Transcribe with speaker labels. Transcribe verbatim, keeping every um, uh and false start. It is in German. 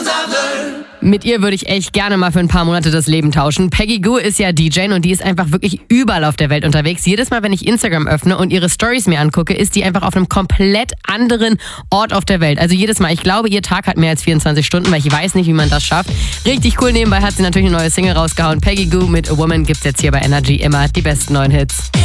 Speaker 1: Mit ihr würde ich echt gerne mal für ein paar Monate das Leben tauschen. Peggy Gou ist ja D J und die ist einfach wirklich überall auf der Welt unterwegs. Jedes Mal, wenn ich Instagram öffne und ihre Stories mir angucke, ist die einfach auf einem komplett anderen Ort auf der Welt. Also jedes Mal. Ich glaube, ihr Tag hat mehr als vierundzwanzig Stunden, weil ich weiß nicht, wie man das schafft. Richtig cool. Nebenbei hat sie natürlich eine neue Single rausgehauen. Peggy Gou mit A Woman gibt's jetzt hier bei Energy immer die besten neuen Hits.